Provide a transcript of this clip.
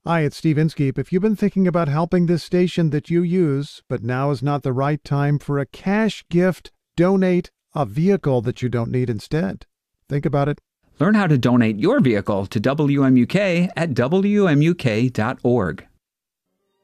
Hi, it's Steve Inskeep. If you've been thinking about helping this station that you use, but now is not the right time for a cash gift, donate a vehicle that you don't need instead. Think about it. Learn how to donate your vehicle to WMUK at WMUK.org.